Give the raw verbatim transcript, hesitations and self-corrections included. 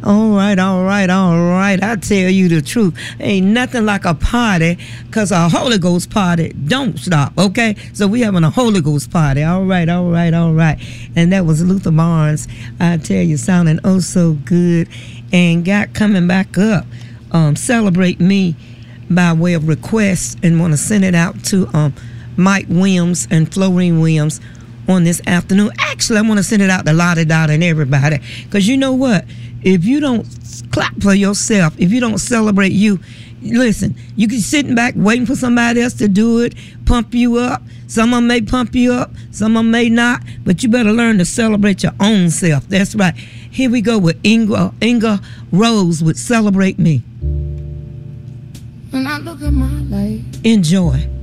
All right, all right, all right. I tell you the truth. Ain't nothing like a party, because a Holy Ghost party don't stop, okay? So we having a Holy Ghost party. All right, all right, all right. And that was Luther Barnes. I tell you, sounding oh so good. And got coming back up. Um, celebrate me by way of request, and want to send it out to um, Mike Williams and Florine Williams on this afternoon. Actually, I want to send it out to Lottie Dot and everybody, because you know what? If you don't clap for yourself, if you don't celebrate you, listen, you can sitting back waiting for somebody else to do it, pump you up. Some of them may pump you up, some of them may not, but you better learn to celebrate your own self. That's right. Here we go with Inga, Inga Rose with Celebrate Me. When I look at my life, enjoy.